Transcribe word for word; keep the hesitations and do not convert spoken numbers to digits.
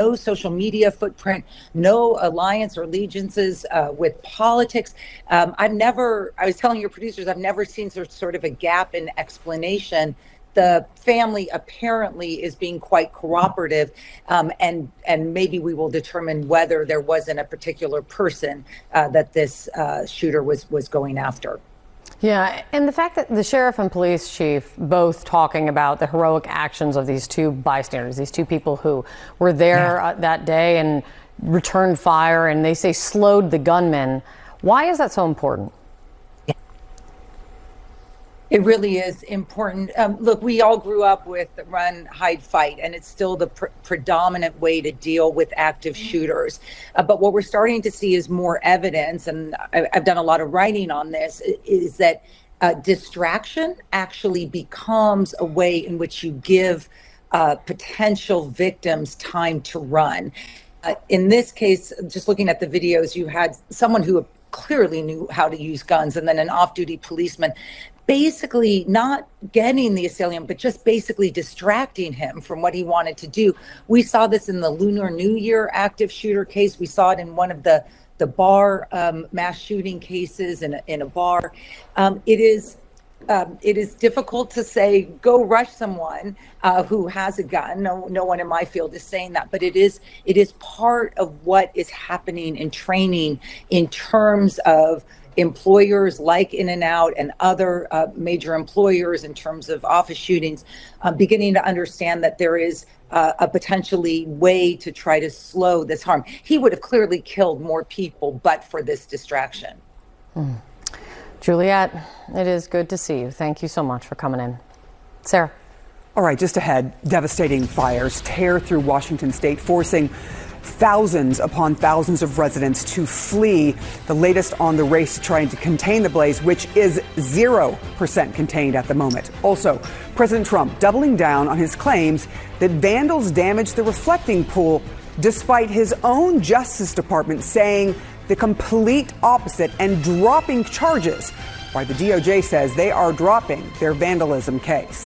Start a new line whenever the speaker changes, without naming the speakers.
no social media footprint, no alliance or allegiances uh, with politics. Um, I've never, I was telling your producers, I've never seen sort of a gap in explanation. The family apparently is being quite cooperative, um, and and maybe we will determine whether there wasn't a particular person uh, that this uh, shooter was was going after.
Yeah, and the fact that the sheriff and police chief both talking about the heroic actions of these two bystanders, these two people who were there yeah. uh, that day and returned fire, and they say slowed the gunman. Why is that so important?
It really is important. Um, look, we all grew up with run, hide, fight, and it's still the pr- predominant way to deal with active shooters. Uh, but what we're starting to see is more evidence, and I, I've done a lot of writing on this, is that uh, distraction actually becomes a way in which you give uh, potential victims time to run. Uh, in this case, just looking at the videos, you had someone who clearly knew how to use guns, and then an off-duty policeman basically not getting the assailant, but just basically distracting him from what he wanted to do. We saw this in the Lunar New Year active shooter case. We saw it in one of the, the bar um, mass shooting cases in a, in a bar. Um, it is um, it is difficult to say, go rush someone uh, who has a gun. No, no one in my field is saying that, but it is it is part of what is happening in training in terms of employers like In-N-Out and other uh, major employers in terms of office shootings, uh, beginning to understand that there is uh, a potentially way to try to slow this harm. He would have clearly killed more people, but for this distraction.
Hmm. Juliette, it is good to see you. Thank you so much for coming in. Sarah.
All right, just ahead, devastating fires tear through Washington state, forcing thousands upon thousands of residents to flee. The latest on the race trying to contain the blaze, which is zero percent contained at the moment. Also, President Trump doubling down on his claims that vandals damaged the reflecting pool, despite his own Justice Department saying the complete opposite and dropping charges. Why the D O J says they are dropping their vandalism case.